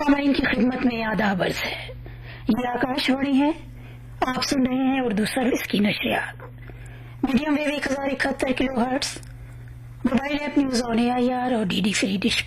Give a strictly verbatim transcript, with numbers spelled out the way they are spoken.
सामाइन की खिदमत में आदाब अर्ज़ है। ये आकाशवाणी है, आप सुन रहे हैं उर्दू सर्विस की नशरियात। मीडियम वेव एक हजार इकहत्तर kilo hertz, mobile app news on A I R और डी डी फ्री डिश